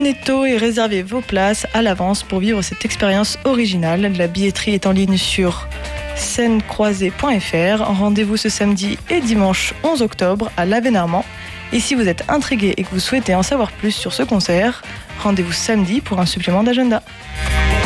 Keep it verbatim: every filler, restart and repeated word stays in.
Netto et réservez vos places à l'avance pour vivre cette expérience originale. La billetterie est en ligne sur scène croisée point f r. Rendez-vous ce samedi et dimanche onze octobre à l'Avenarmand. Et si vous êtes intrigué et que vous souhaitez en savoir plus sur ce concert, rendez-vous samedi pour un supplément d'agenda.